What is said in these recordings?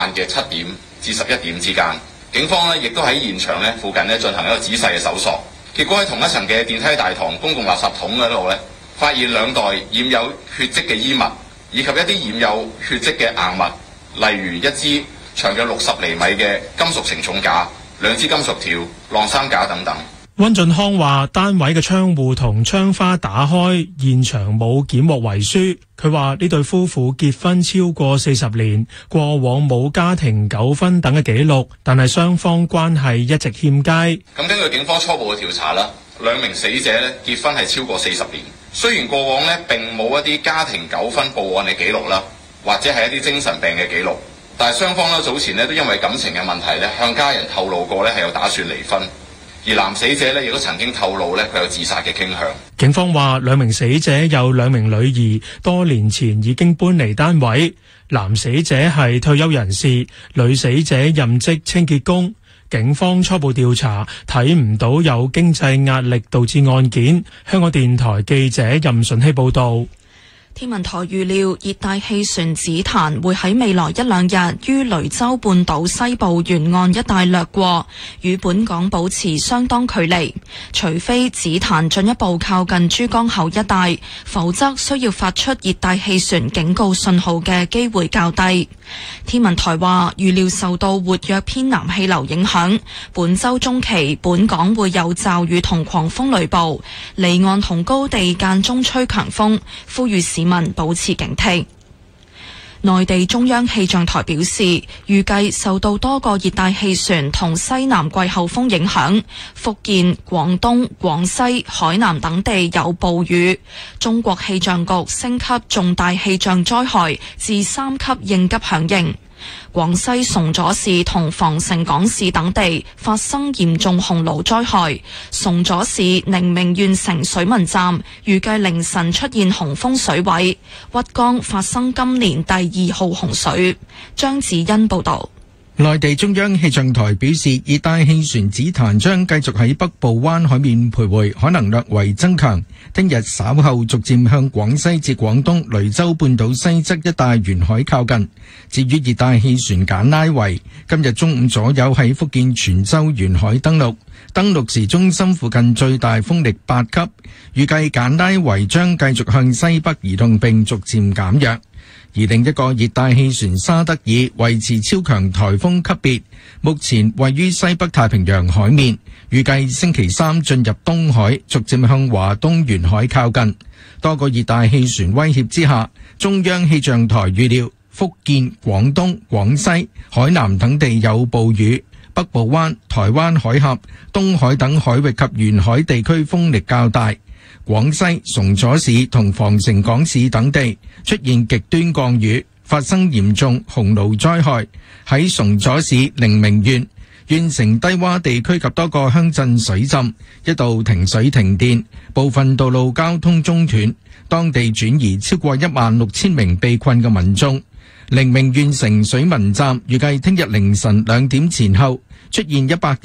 嘅7點至11點之間，警方咧亦都喺現場咧附近咧進行一個仔細嘅搜索，結果喺同一層嘅電梯大堂公共垃圾桶嗰度咧，發現2袋染有血跡嘅衣物，以及一啲染有血跡嘅硬物，例如一支長約60厘米嘅金屬承重架、2支金屬條、晾衫架等等。 溫俊康話：單位嘅窗戶同窗花打開，現場冇檢獲遺書。佢話呢對夫婦結婚超過40年，過往冇家庭糾紛等嘅記錄，但係雙方關係一直欠佳。 咁根據警方初步嘅調查啦，2名死者咧結婚係超過40年，雖然過往咧並冇一啲家庭糾紛報案嘅記錄啦，或者係一啲精神病嘅記錄，但係雙方咧早前咧都因為感情嘅問題咧向家人透露過咧係有打算離婚。而男死者咧亦都曾經透露咧佢有自殺嘅傾向。 警方話2名死者有2名女兒，多年前已經搬離單位。男死者係退休人士，女死者任職清潔工。警方初步調查睇唔到有經濟壓力導致案件。香港電台記者任順希報道。 天文台預料熱帶氣旋紫檀會喺未來1-2日於雷州半島西部沿岸一帶掠過，與本港保持相當距離。除非紫檀進一步靠近珠江口一帶，否則需要發出熱帶氣旋警告信號嘅機會較低。天文台話預料受到活躍偏南氣流影響，本週中期本港會有驟雨同狂風雷暴，離岸同高地間中吹強風，呼籲市民保持警惕。內地中央氣象台表示，預計受到多個熱帶氣旋同西南季候風影響，福建、廣東、廣西、海南等地有暴雨。中國氣象局升級重大氣象災害至3級應急響應。廣西崇左市同防城港市等地發生嚴重洪澇災害，崇左市寧明縣城水文站預計凌晨出現洪峰水位，鬱江發生今年第2號洪水。張子欣報道。 內地中央氣象台表示，熱帶氣旋紫檀將繼續喺北部灣海面徘徊，可能略為增強。聽日稍後逐漸向廣西至廣東雷州半島西側一帶沿海靠近。至於熱帶氣旋簡拉維，今日中午左右喺福建泉州沿海登陸，登陸時中心附近最大風力8級。預計簡拉維將繼續向西北移動並逐漸減弱。而另一個熱帶氣旋沙德爾維持超強颱風級別，目前位於西北太平洋海面，預計星期3進入東海，逐漸向華東沿海靠近。多個熱帶氣旋威脅之下，中央氣象台預料福建、廣東、廣西、海南等地有暴雨，北部灣、台灣海峽、東海等海域及沿海地區風力較大。廣西崇左市同防城港市等地出現極端降雨，發生嚴重洪澇災害。喺崇左市寧明縣，縣城低洼地區及多個鄉鎮水浸，一度停水停電，部分道路交通中斷，當地轉移超過16000名被困嘅民眾。寧明縣城水文站預計聽日凌晨2點前後出現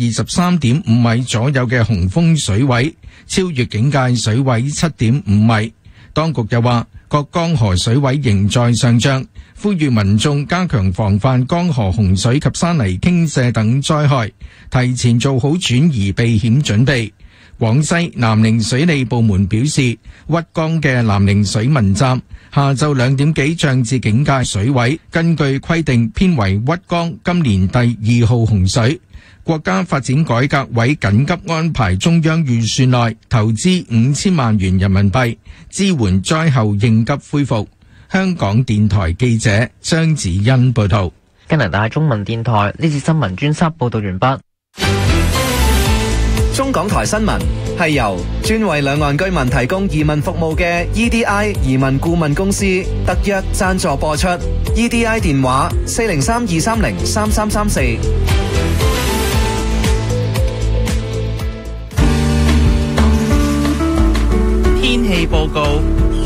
123.5米左右嘅洪峰水位，超越警戒水位7.5米。當局又話，各江河水位仍在上漲，呼籲民眾加強防範江河洪水及山泥傾瀉等災害，提前做好轉移避險準備。廣西南寧水利部門表示，鬱江嘅南寧水文站下晝2點幾漲至警戒水位，根據規定編為鬱江今年第2號洪水。國家發展改革委緊急安排中央預算內投資5000萬元人民幣，支援災後應急恢復。香港電台記者張子欣報道。 加拿大中文電台呢次新聞專輯報道完畢。 中港台新聞係由專為兩岸居民提供移民服務嘅 EDI 移民顧問公司特約贊助播出。EDI 電話403-230-3334。 天氣報告。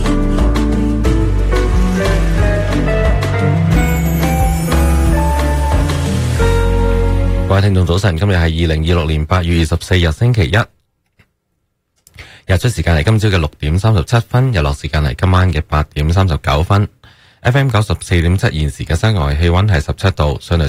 各位聽眾早晨，今日係2026年8月24日星期一，日出時間係今朝嘅6點37分，日落時間係今晚嘅8點39分。 FM 94.7，現時嘅室外氣溫係17度，相對